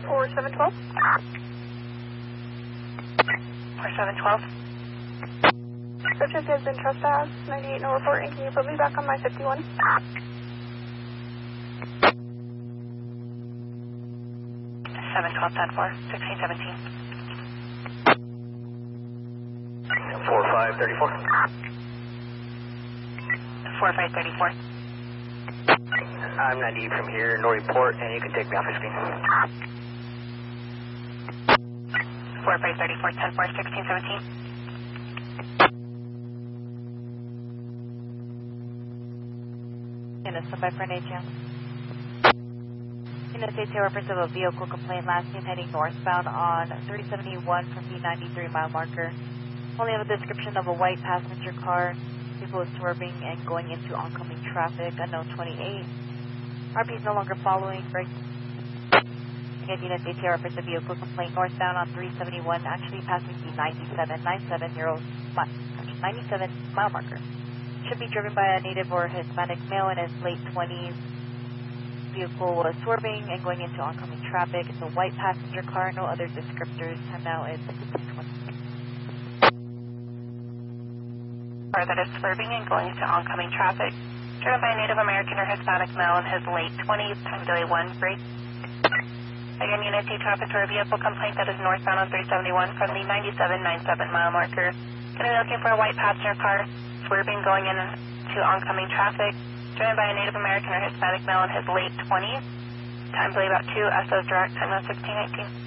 Or 712? Or 712? Subject has been trespassed, 98 no report, and can you put me back on my 51? 712-10-4, 1617. 4534. 4534. I'm 98 from here, no report, and you can take me off the screen. 4534, 10-4, 1617. Unit by for NHM. Unit ATO reference of a vehicle complaint last seen heading northbound on 371 from the 93 mile marker. Only have a description of a white passenger car. People is swerving and going into oncoming traffic, unknown 28. RP is no longer following. Again, Unit ATO reference a vehicle complaint northbound on 371, actually passing the 97 mile marker. Should be driven by a native or Hispanic male in his late 20s. Vehicle was swerving and going into oncoming traffic. It's a white passenger car, no other descriptors. Time now is 16:20. Car that is swerving and going into oncoming traffic, driven by a Native American or Hispanic male in his late 20s. Time delay 1, break. Again, Unit T traffic for a vehicle complaint that is northbound on 371 from the 97 mile marker. Going to be looking for a white passenger car, swerving going into oncoming traffic, driven by a Native American or Hispanic male in his late 20s. Time delay about 2, SO's direct, time now 1618.